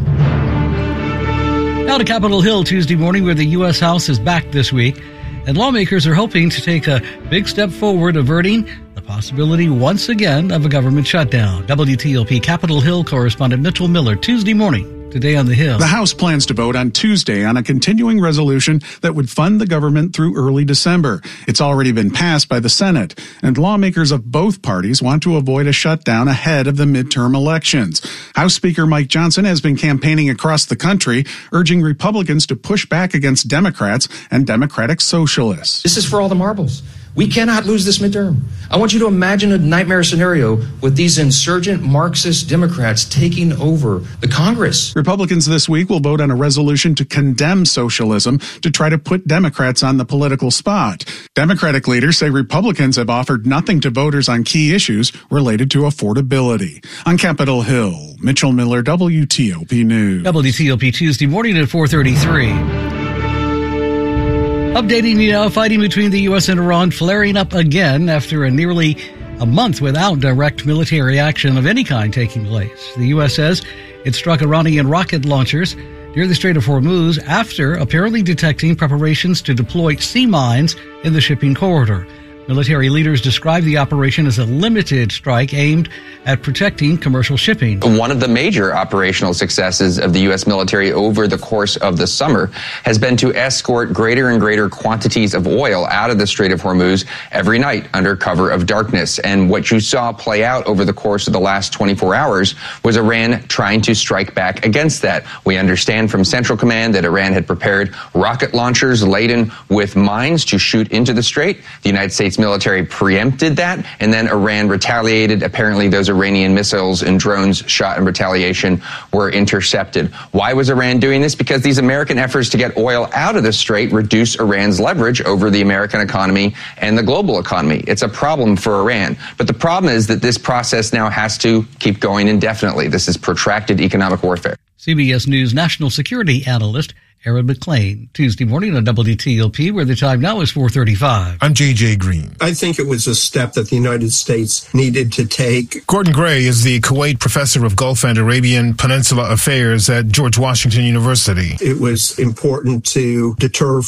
Speaker 2: Now to Capitol Hill Tuesday morning, where the U.S. House is back this week, and lawmakers are hoping to take a big step forward, averting the possibility once again of a government shutdown. WTOP Capitol Hill correspondent Mitchell Miller Tuesday morning. Today on the Hill.
Speaker 23: The House plans to vote on Tuesday on a continuing resolution that would fund the government through early December. It's already been passed by the Senate, and lawmakers of both parties want to avoid a shutdown ahead of the midterm elections. House Speaker Mike Johnson has been campaigning across the country, urging Republicans to push back against Democrats and Democratic socialists.
Speaker 16: This is for all the marbles. We cannot lose this midterm. I want you to imagine a nightmare scenario with these insurgent Marxist Democrats taking over the Congress.
Speaker 23: Republicans this week will vote on a resolution to condemn socialism to try to put Democrats on the political spot. Democratic leaders say Republicans have offered nothing to voters on key issues related to affordability. On Capitol Hill, Mitchell Miller, WTOP News.
Speaker 2: WTOP Tuesday morning at 4:33. Updating you now, fighting between the U.S. and Iran flaring up again after nearly a month without direct military action of any kind taking place. The U.S. says it struck Iranian rocket launchers near the Strait of Hormuz after apparently detecting preparations to deploy sea mines in the shipping corridor. Military leaders describe the operation as a limited strike aimed at protecting commercial shipping.
Speaker 17: One of the major operational successes of the U.S. military over the course of the summer has been to escort greater and greater quantities of oil out of the Strait of Hormuz every night under cover of darkness. And what you saw play out over the course of the last 24 hours was Iran trying to strike back against that. We understand from Central Command that Iran had prepared rocket launchers laden with mines to shoot into the strait. The United States military preempted that, and then Iran retaliated. Apparently, those Iranian missiles and drones shot in retaliation were intercepted. Why was Iran doing this? Because these American efforts to get oil out of the strait reduce Iran's leverage over the American economy and the global economy. It's a problem for Iran. But the problem is that this process now has to keep going indefinitely. This is protracted economic warfare.
Speaker 2: CBS News national security analyst Aaron McClain, Tuesday morning on WTOP, where the time now is 4:35.
Speaker 18: I'm J.J. Green.
Speaker 19: I think it was a step that the United States needed to take.
Speaker 18: Gordon Gray is the Kuwait professor of Gulf and Arabian Peninsula Affairs at George Washington University.
Speaker 19: It was important to deter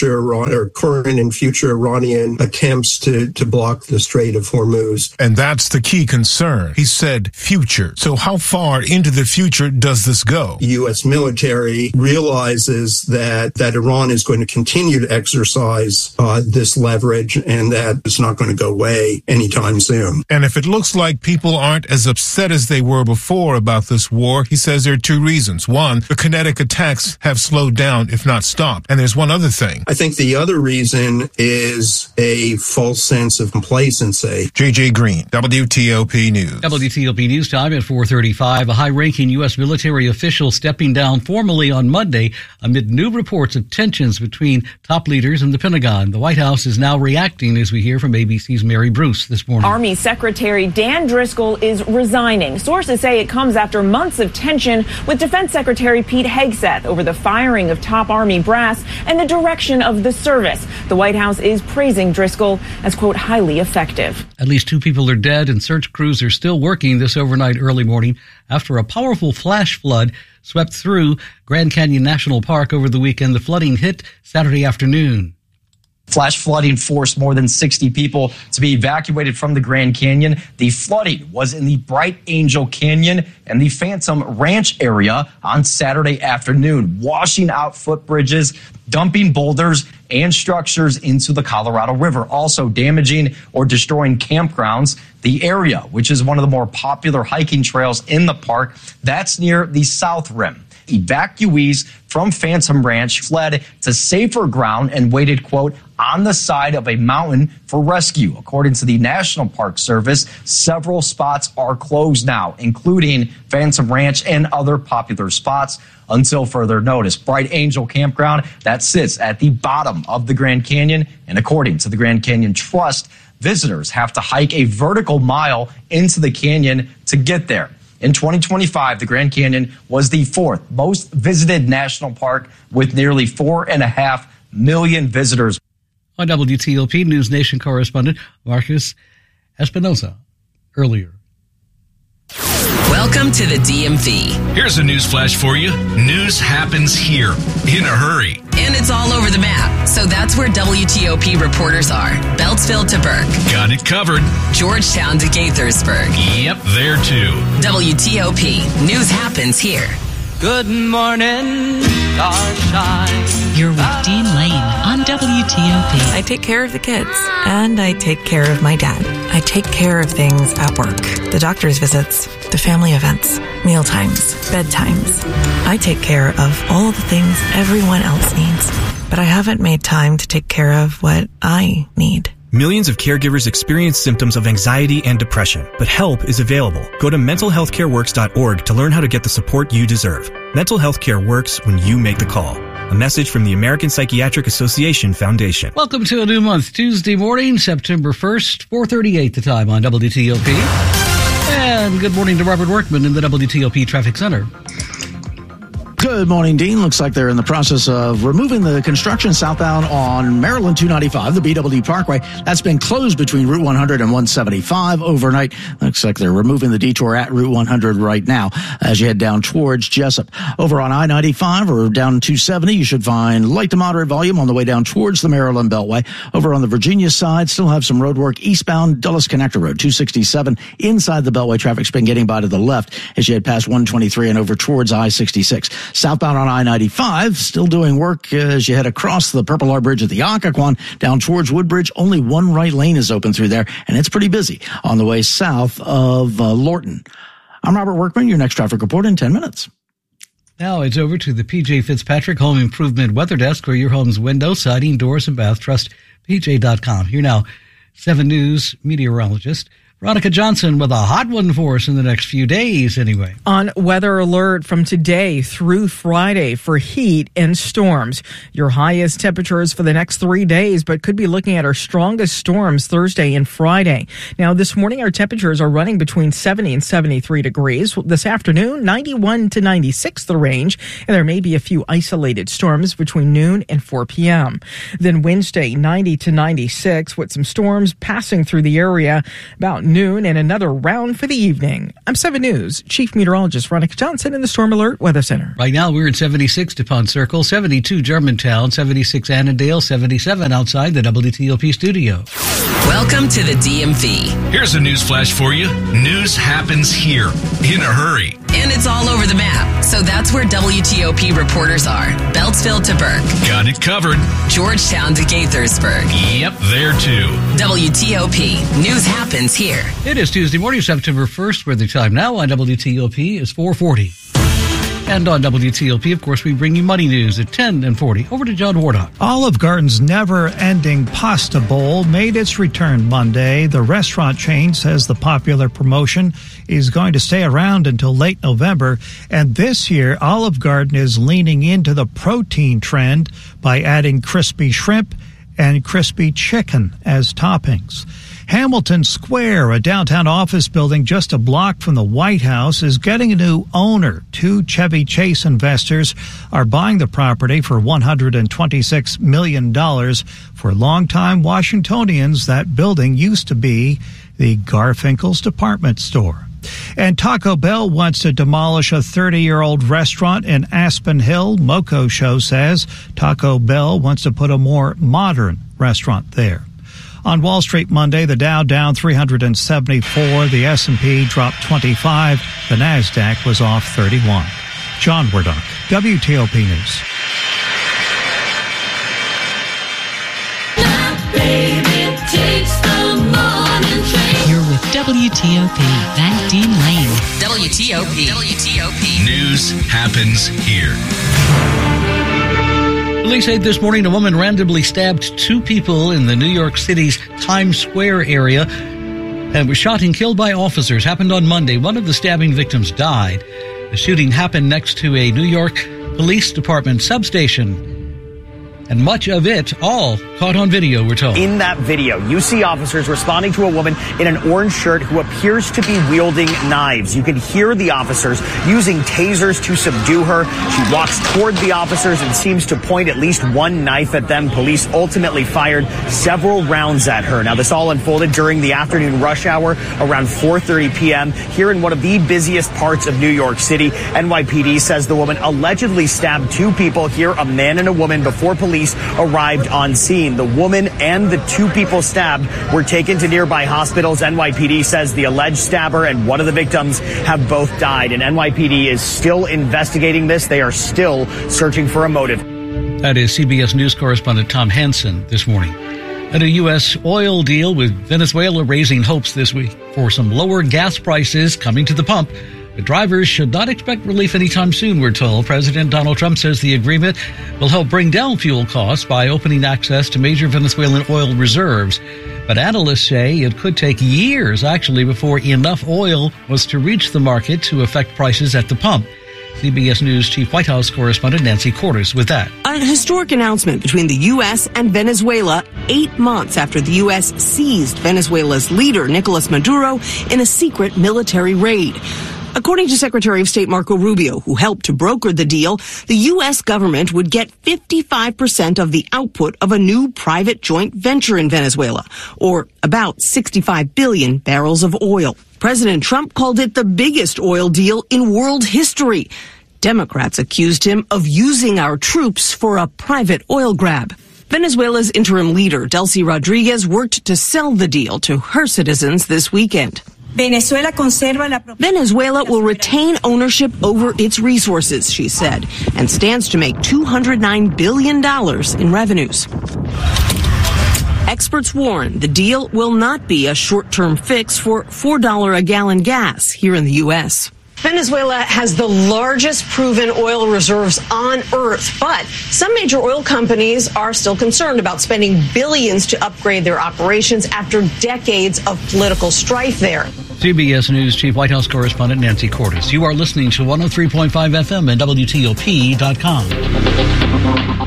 Speaker 19: current and future Iranian attempts to block the Strait of Hormuz.
Speaker 18: And that's the key concern. He said future. So how far into the future does this go?
Speaker 19: The U.S. military realizes that Iran is going to continue to exercise this leverage, and that it's not going to go away anytime soon.
Speaker 18: And if it looks like people aren't as upset as they were before about this war, he says there are two reasons. One, the kinetic attacks have slowed down, if not stopped. And there's one other thing.
Speaker 19: I think the other reason is a false sense of complacency.
Speaker 18: J.J. Green, WTOP News.
Speaker 2: WTOP News time at 4:35. A high-ranking U.S. military official stepping down formally on Monday amid new reports of tensions between top leaders in the Pentagon. The White House is now reacting, as we hear from ABC's Mary Bruce this morning.
Speaker 20: Army Secretary Dan Driscoll is resigning. Sources say it comes after months of tension with Defense Secretary Pete Hegseth over the firing of top Army brass and the direction of the service. The White House is praising Driscoll as, quote, highly effective.
Speaker 2: At least 2 people are dead, and search crews are still working this overnight early morning after a powerful flash flood swept through Grand Canyon National Park over the weekend. The flooding hit Saturday afternoon.
Speaker 21: Flash flooding forced more than 60 people to be evacuated from the Grand Canyon. The flooding was in the Bright Angel Canyon and the Phantom Ranch area on Saturday afternoon, washing out footbridges, dumping boulders and structures into the Colorado River, also damaging or destroying campgrounds. The area, which is one of the more popular hiking trails in the park, that's near the South Rim. Evacuees from Phantom Ranch fled to safer ground and waited, quote, on the side of a mountain for rescue. According to the National Park Service, several spots are closed now, including Phantom Ranch and other popular spots until further notice. Bright Angel Campground, that sits at the bottom of the Grand Canyon, and according to the Grand Canyon Trust, visitors have to hike a vertical mile into the canyon to get there. In 2025, the Grand Canyon was the 4th most visited national park with nearly 4.5 million visitors.
Speaker 2: On WTOP, News Nation correspondent Marcus Espinosa earlier.
Speaker 6: Welcome to the DMV.
Speaker 5: Here's a news flash for you. News happens here in a hurry.
Speaker 6: And it's all over the map. So that's where WTOP reporters are. Beltsville to Burke.
Speaker 5: Got it covered.
Speaker 6: Georgetown to Gaithersburg.
Speaker 5: Yep, there too.
Speaker 6: WTOP. News happens here.
Speaker 25: Good morning, starshine.
Speaker 26: You're with Dean Lane on WTOP.
Speaker 27: I take care of the kids, and I take care of my dad. I take care of things at work, the doctor's visits, the family events, meal times, bedtimes. I take care of all the things everyone else needs, but I haven't made time to take care of what I need.
Speaker 28: Millions of caregivers experience symptoms of anxiety and depression, but help is available. Go to mentalhealthcareworks.org to learn how to get the support you deserve. Mental health care works when you make the call. A message from the American Psychiatric Association Foundation.
Speaker 2: Welcome to a new month, Tuesday morning, September 1st, 4:38 the time on WTOP. And good morning to Robert Workman in the WTOP Traffic Center.
Speaker 10: Good morning, Dean. Looks like they're in the process of removing the construction southbound on Maryland 295, the BW Parkway. That's been closed between Route 100 and 175 overnight. Looks like they're removing the detour at Route 100 right now as you head down towards Jessup. Over on I-95 or down 270, you should find light to moderate volume on the way down towards the Maryland Beltway. Over on the Virginia side, still have some road work eastbound Dulles Connector Road 267 inside the Beltway. Traffic's been getting by to the left as you head past 123 and over towards I-66. Southbound on I-95, still doing work as you head across the Purple Heart Bridge at the Occoquan down towards Woodbridge. Only one right lane is open through there, and it's pretty busy on the way south of Lorton. I'm Robert Workman, your next traffic report in 10 minutes.
Speaker 2: Now it's over to the P.J. Fitzpatrick Home Improvement Weather Desk for your home's window, siding, doors, and bath. Trust PJ.com. Here now, 7 News meteorologist Veronica Johnson with a hot one for us in the next few days anyway.
Speaker 11: On weather alert from today through Friday for heat and storms. Your highest temperatures for the next 3 days, but could be looking at our strongest storms Thursday and Friday. Now, this morning, our temperatures are running between 70 and 73 degrees. This afternoon, 91 to 96 the range, and there may be a few isolated storms between noon and 4 p.m. Then Wednesday, 90 to 96 with some storms passing through the area about noon and another round for the evening. I'm 7 News Chief Meteorologist Veronica Johnson in the Storm Alert Weather Center.
Speaker 2: Right now we're at 76 DuPont Circle, 72 Germantown, 76 Annandale, 77 outside the WTOP studio.
Speaker 6: Welcome to the DMV.
Speaker 5: Here's a news flash for you. News happens here in a hurry.
Speaker 6: And it's all over the map. So that's where WTOP reporters are. Beltsville to Burke.
Speaker 5: Got it covered.
Speaker 6: Georgetown to Gaithersburg.
Speaker 5: Yep, there too.
Speaker 6: WTOP. News happens here.
Speaker 2: It is Tuesday morning, September 1st, where the time now on WTOP is 4:40. And on WTOP, of course, we bring you money news at 10 and 40. Over to John Wardock.
Speaker 1: Olive Garden's never-ending pasta bowl made its return Monday. The restaurant chain says the popular promotion is going to stay around until late November. And this year, Olive Garden is leaning into the protein trend by adding crispy shrimp and crispy chicken as toppings. Hamilton Square, a downtown office building just a block from the White House, is getting a new owner. 2 Chevy Chase investors are buying the property for $126 million. For longtime Washingtonians, that building used to be the Garfinkel's department store. And Taco Bell wants to demolish a 30-year-old restaurant in Aspen Hill. Moco Show says Taco Bell wants to put a more modern restaurant there. On Wall Street Monday, the Dow down 374, the S&P dropped 25, the NASDAQ was off 31. John Wardock, WTOP News.
Speaker 26: You're with WTOP and Dean Lane.
Speaker 6: WTOP.
Speaker 5: News happens here.
Speaker 2: Police say this morning a woman randomly stabbed 2 people in the New York City's Times Square area and was shot and killed by officers. Happened on Monday. One of the stabbing victims died. The shooting happened next to a New York Police Department substation. And much of it all caught on video, we're told.
Speaker 3: In that video, you see officers responding to a woman in an orange shirt who appears to be wielding knives. You can hear the officers using tasers to subdue her. She walks toward the officers and seems to point at least one knife at them. Police ultimately fired several rounds at her. Now, this all unfolded during the afternoon rush hour around 4:30 p.m. here in one of the busiest parts of New York City. NYPD says the woman allegedly stabbed 2 people here, a man and a woman, before police arrived on scene. The woman and the 2 people stabbed were taken to nearby hospitals. NYPD says the alleged stabber and one of the victims have both died, and NYPD is still investigating this. They are still searching for a motive.
Speaker 2: That is CBS News correspondent Tom Hansen this morning. And a U.S. oil deal with Venezuela raising hopes this week for some lower gas prices coming to the pump. But drivers should not expect relief anytime soon, we're told. President Donald Trump says the agreement will help bring down fuel costs by opening access to major Venezuelan oil reserves. But analysts say it could take years, actually, before enough oil was to reach the market to affect prices at the pump. CBS News Chief White House correspondent Nancy Cordes with that.
Speaker 7: An historic announcement between the U.S. and Venezuela 8 months after the U.S. seized Venezuela's leader, Nicolas Maduro, in a secret military raid. According to Secretary of State Marco Rubio, who helped to broker the deal, the U.S. government would get 55% of the output of a new private joint venture in Venezuela, or about 65 billion barrels of oil. President Trump called it the biggest oil deal in world history. Democrats accused him of using our troops for a private oil grab. Venezuela's interim leader, Delcy Rodriguez, worked to sell the deal to her citizens this weekend. Venezuela will retain ownership over its resources, she said, and stands to make $209 billion in revenues. Experts warn the deal will not be a short-term fix for $4 a gallon gas here in the U.S. Venezuela has the largest proven oil reserves on Earth, but some major oil companies are still concerned about spending billions to upgrade their operations after decades of political strife there.
Speaker 2: CBS News Chief White House Correspondent Nancy Cordes. You are listening to 103.5 FM and WTOP.com.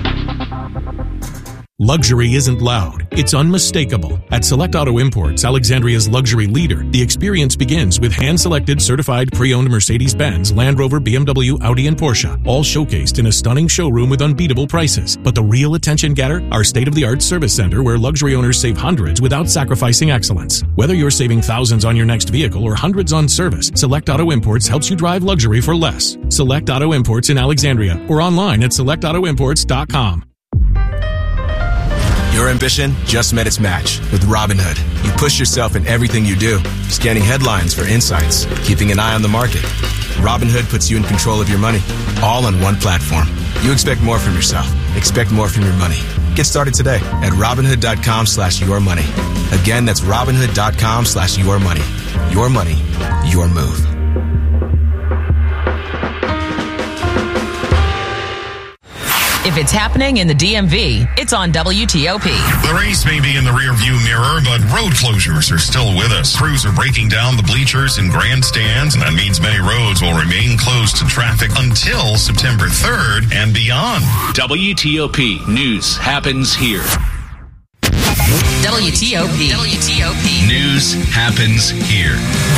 Speaker 4: Luxury isn't loud, it's unmistakable. At Select Auto Imports, Alexandria's luxury leader, the experience begins with hand-selected certified pre-owned Mercedes-Benz, Land Rover, BMW, Audi, and Porsche, all showcased in a stunning showroom with unbeatable prices. But the real attention getter? Our state-of-the-art service center where luxury owners save hundreds without sacrificing excellence. Whether you're saving thousands on your next vehicle or hundreds on service, Select Auto Imports helps you drive luxury for less. Select Auto Imports in Alexandria or online at selectautoimports.com.
Speaker 8: Your ambition just met its match with Robinhood. You push yourself in everything you do, scanning headlines for insights, keeping an eye on the market. Robinhood puts you in control of your money, all on one platform. You expect more from yourself. Expect more from your money. Get started today at Robinhood.com/yourmoney. Again, that's Robinhood.com/yourmoney. Your money, your move.
Speaker 6: If it's happening in the DMV, it's on WTOP.
Speaker 9: The race may be in the rearview mirror, but road closures are still with us. Crews are breaking down the bleachers and grandstands, and that means many roads will remain closed to traffic until September 3rd and beyond.
Speaker 5: WTOP News happens here.
Speaker 6: WTOP.
Speaker 5: News happens here.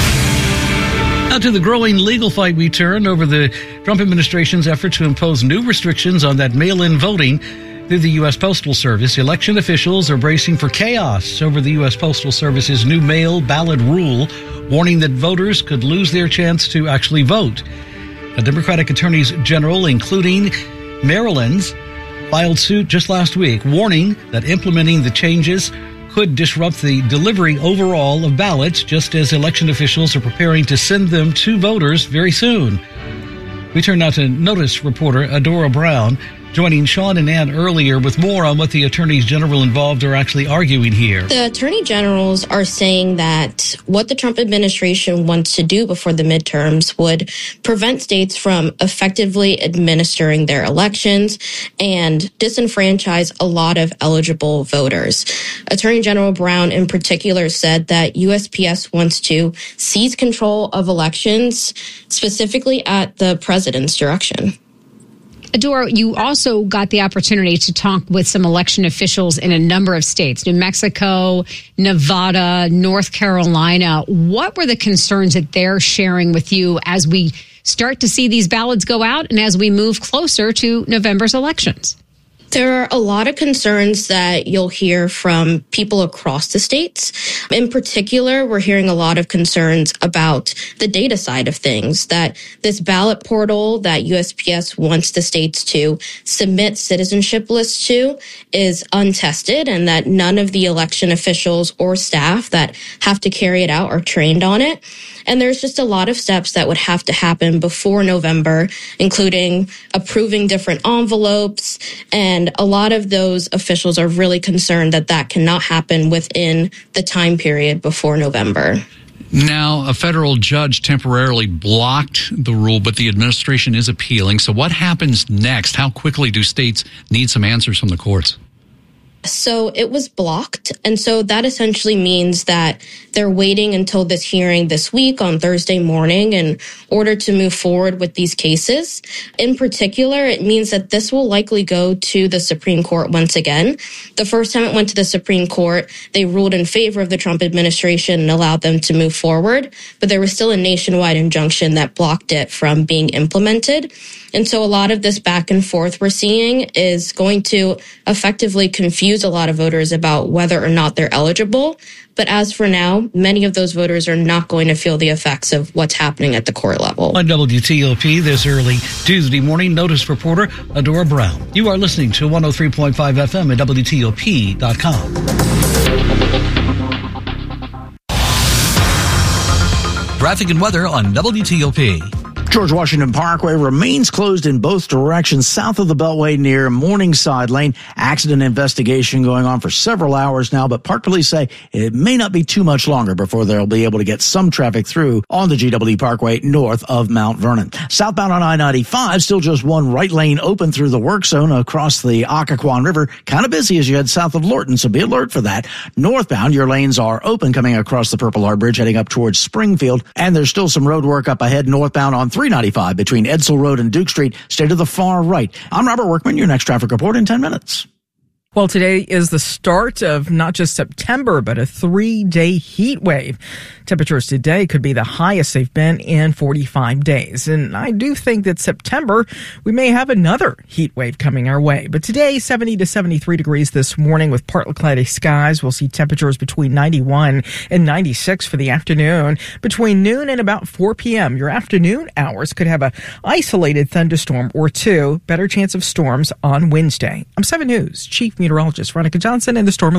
Speaker 2: Now to the growing legal fight we turn over the Trump administration's effort to impose new restrictions on that mail-in voting through the U.S. Postal Service. Election officials are bracing for chaos over the U.S. Postal Service's new mail ballot rule, warning that voters could lose their chance to actually vote. The Democratic attorneys general, including Maryland's, filed suit just last week, warning that implementing the changes could disrupt the delivery overall of ballots, just as election officials are preparing to send them to voters very soon. We turn now to Notice reporter Adora Brown, joining Sean and Ann earlier with more on what the attorneys general involved are actually arguing here.
Speaker 13: The attorney generals are saying that what the Trump administration wants to do before the midterms would prevent states from effectively administering their elections and disenfranchise a lot of eligible voters. Attorney General Brown in particular said that USPS wants to seize control of elections, specifically at the president's direction.
Speaker 14: Adora, you also got the opportunity to talk with some election officials in a number of states, New Mexico, Nevada, North Carolina. What were the concerns that they're sharing with you as we start to see these ballots go out and as we move closer to November's elections?
Speaker 13: There are a lot of concerns that you'll hear from people across the states. In particular, we're hearing a lot of concerns about the data side of things, that this ballot portal that USPS wants the states to submit citizenship lists to is untested, and that none of the election officials or staff that have to carry it out are trained on it. And there's just a lot of steps that would have to happen before November, including approving different envelopes. And a lot of those officials are really concerned that that cannot happen within the time period before November.
Speaker 15: Now, a federal judge temporarily blocked the rule, but the administration is appealing. So what happens next? How quickly do states need some answers from the courts?
Speaker 13: So it was blocked. And so that essentially means that they're waiting until this hearing this week on Thursday morning in order to move forward with these cases. In particular, it means that this will likely go to the Supreme Court once again. The first time it went to the Supreme Court, they ruled in favor of the Trump administration and allowed them to move forward. But there was still a nationwide injunction that blocked it from being implemented. And so a lot of this back and forth we're seeing is going to effectively confuse a lot of voters about whether or not they're eligible. But as for now, many of those voters are not going to feel the effects of what's happening at the court level.
Speaker 2: On WTOP this early Tuesday morning, Notice reporter Adora Brown. You are listening to 103.5 FM at WTOP.com.
Speaker 12: Traffic and weather on WTOP.
Speaker 10: George Washington Parkway remains closed in both directions south of the Beltway near Morningside Lane. Accident investigation going on for several hours now, but Park Police say it may not be too much longer before they'll be able to get some traffic through on the GW Parkway north of Mount Vernon. Southbound on I-95, still just one right lane open through the work zone across the Occoquan River. Kind of busy as you head south of Lorton, so be alert for that. Northbound, your lanes are open coming across the Purple Heart Bridge heading up towards Springfield, and there's still some road work up ahead northbound on 395 between Edsel Road and Duke Street. Stay to the far right. I'm Robert Workman, your next traffic report in 10 minutes.
Speaker 11: Well, today is the start of not just September, but a 3-day heat wave. Temperatures today could be the highest they've been in 45 days. And I do think that September, we may have another heat wave coming our way. But today, 70 to 73 degrees this morning with partly cloudy skies. We'll see temperatures between 91 and 96 for the afternoon. Between noon and about 4 p.m., your afternoon hours could have an isolated thunderstorm or two. Better chance of storms on Wednesday. I'm 7 News Chief Meteorologist Veronica Johnson and the Storm